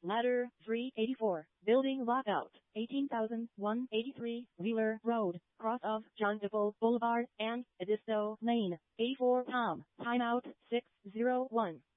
Ladder 384. Building lockout. 18,183 Wheeler Road. Cross of John Dipple Boulevard and Edisto Lane. A4 Tom. Timeout 601.